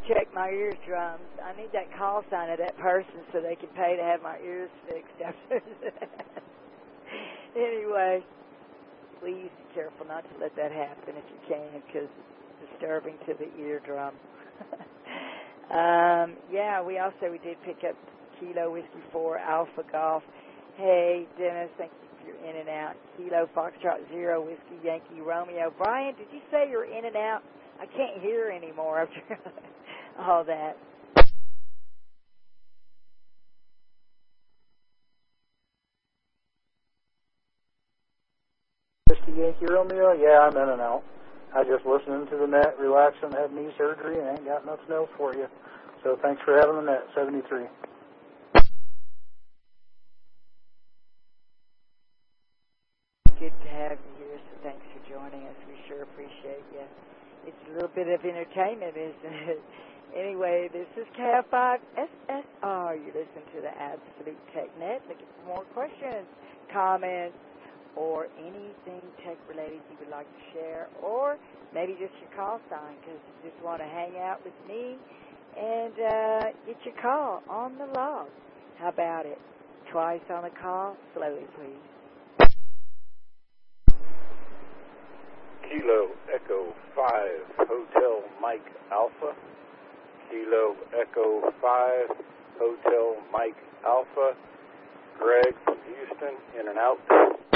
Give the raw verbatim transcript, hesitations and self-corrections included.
check my eardrums. I need that call sign of that person so they can pay to have my ears fixed after that. Anyway, please be careful not to let that happen if you can, because it's disturbing to the eardrum. um, yeah, we also we did pick up Kilo Whiskey four Alpha Golf. Hey, Dennis, thank you for your in and out. Kilo Foxtrot Zero Whiskey Yankee Romeo. Brian, did you say you're in and out? I can't hear anymore after all that. Whiskey Yankee Romeo? Yeah, I'm in and out. I just listening to the net, relaxing, had knee surgery, and ain't got nothing else for you. So thanks for having the net, seventy-three. Good to have you here, so thanks for joining us. We sure appreciate you. It's a little bit of entertainment, isn't it? Anyway, this is K F I S S R. You listen to the Absolute Tech Net. Looking for more questions, comments, or anything tech-related you would like to share, or maybe just your call sign because you just want to hang out with me and uh, get your call on the log. How about it? Twice on the call, slowly, please. Kilo Echo five Hotel Mike Alpha. Kilo Echo five Hotel Mike Alpha. Greg from Houston, in and out.